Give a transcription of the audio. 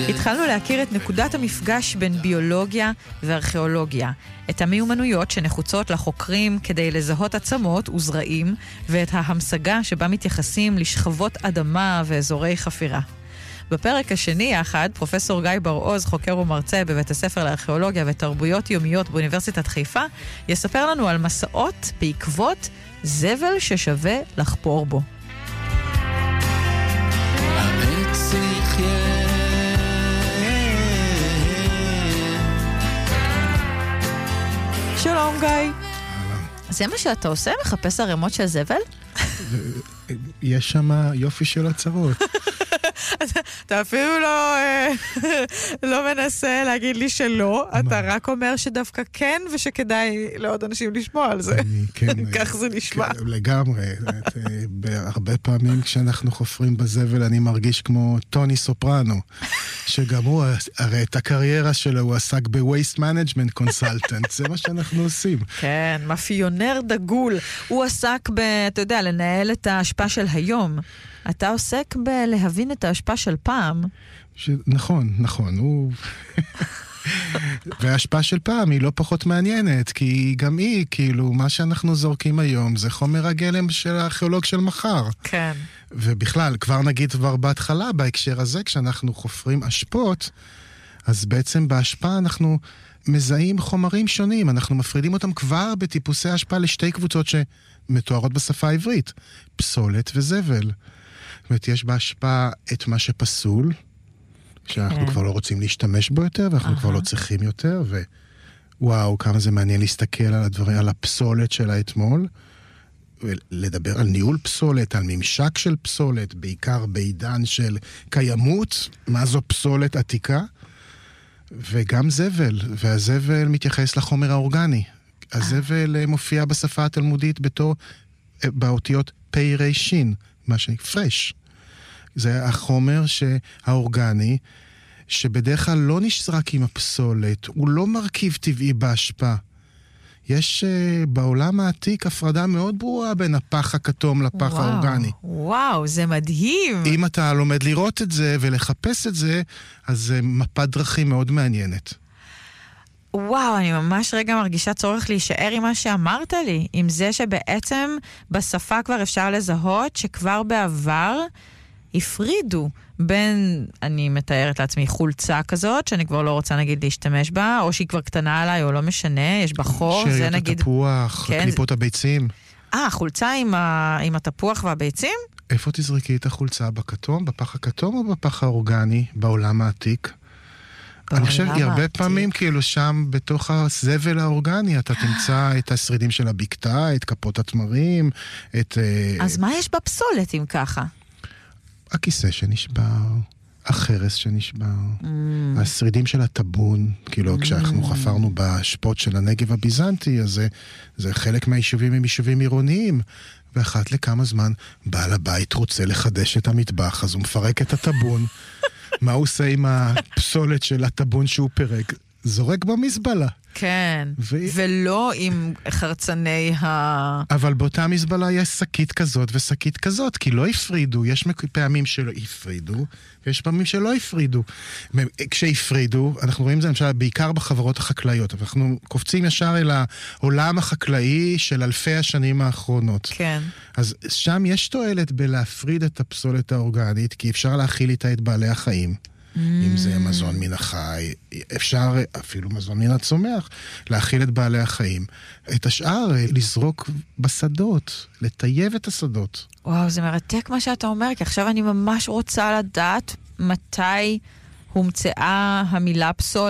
התחלנו להכיר את נקודת המפגש בין ביולוגיה וארכיאולוגיה, את המיומנויות שנחוצות לחוקרים כדי לזהות עצמות וזרעים, ואת ההמשגה שבה מתייחסים לשכבות אדמה ואזורי חפירה. בפרק השני יחד, פרופסור גיא בר-עוז, חוקר ומרצה בבית הספר לארכיאולוגיה ותרבויות יומיות באוניברסיטת חיפה, יספר לנו על מסעות בעקבות זבל ששווה לחפור בו. שלום גיא. זה מה שאתה עושה? מחפש ערימות של זבל? יש שם יופי של הצרות. אתה אפילו לא מנסה להגיד לי שלא, אתה רק אומר שדווקא כן, ושכדאי לעוד אנשים לשמוע על זה. כך זה נשמע. לגמרי. הרבה פעמים כשאנחנו חופרים בזבל, אני מרגיש כמו טוני סופרנו, שגם הוא, הרי את הקריירה שלו, הוא עסק ב-Waste Management Consultant, זה מה שאנחנו עושים. כן, מאפיונר דגול. הוא עסק אתה יודע, לנהל את ההשפעה של היום. אתה עוסק בלהבין את ההשפעה של פעם. נכון, הוא... וההשפעה של פעם היא לא פחות מעניינת, כי גם היא, כאילו, מה שאנחנו זורקים היום, זה חומר הגלם של הארכיאולוג של מחר. כן. ובכלל, כבר נגיד כבר בהתחלה, בהקשר הזה, כשאנחנו חופרים אשפות, אז בעצם בהשפעה אנחנו מזהים חומרים שונים, אנחנו מפרידים אותם כבר בטיפוסי ההשפעה לשתי קבוצות שמתוארות בשפה העברית, פסולת וזבל. זאת אומרת, יש בהשפעה את מה שפסול, שאנחנו כבר לא רוצים להשתמש בו יותר, ואנחנו כבר לא צריכים יותר, ווואו, כמה זה מעניין להסתכל על הדברים, על הפסולת של האתמול, ולדבר על ניהול פסולת, על ממשק של פסולת, בעיקר בעידן של קיימות, מה זו פסולת עתיקה, וגם זבל, והזבל מתייחס לחומר האורגני. הזבל מופיע בשפה התלמודית באותיות פי ריישין, מה פרש. זה החומר האורגני, שבדרך כלל לא נשזרק עם הפסולת, הוא לא מרכיב טבעי בהשפעה. יש בעולם העתיק הפרדה מאוד ברורה בין הפח הכתום לפח האורגני. וואו, זה מדהים. אם אתה לומד לראות את זה ולחפש את זה, אז זה מפת דרכים מאוד מעניינת. וואו, אני ממש רגע מרגישה צורך להישאר עם מה שאמרת לי, עם זה שבעצם בשפה כבר אפשר לזהות שכבר בעבר הפרידו בין, אני מתארת לעצמי, חולצה כזאת, שאני כבר לא רוצה נגיד להשתמש בה, או שהיא כבר קטנה עליי, או לא משנה, יש בחור, זה נגיד... שאריות התפוח, כן, קליפות הביצים. חולצה עם התפוח והביצים? איפה תזרקי את החולצה? בכתום, בפח הכתום או בפח האורגני, בעולם העתיק? אני חושב, הרבה פעמים כאילו שם בתוך הזבל האורגני אתה תמצא את השרידים של הבקתה, את כפות התמרים, את... אז מה יש בפסולת אם ככה? הכיסא שנשבר, החרס שנשבר, השרידים של הטבון, כאילו כשאנחנו חפרנו בשפות של הנגב הביזנטי, אז זה חלק מהיישובים הם יישובים עירוניים, ואחת לכמה זמן בעל הבית רוצה לחדש את המטבח, אז הוא מפרק את הטבון, מה הוא עושה עם הפסולת של הטבון שהוא פרק? זורק במזבלה. כן, ולא עם חרצני אבל באותה מזבלה יש שקית כזאת ושקית כזאת, כי לא הפרידו, יש פעמים שלא הפרידו, ויש פעמים שלא הפרידו. כשהפרידו, אנחנו רואים זה למשל בעיקר בחברות החקלאיות, אבל אנחנו קופצים ישר אל העולם החקלאי של אלפי השנים האחרונות. כן. אז שם יש תועלת בלהפריד את הפסולת האורגנית, כי אפשר להכיל איתה את בעלי החיים. אם זה מזון מן החי, אפשר אפילו מזון מן הצומח, להכיל את בעלי החיים. את השאר לזרוק בשדות, לטייב את השדות. וואו, זה מרתק מה שאתה אומר, כי עכשיו אני ממש רוצה לדעת מתי הומצאה המילה פסולת.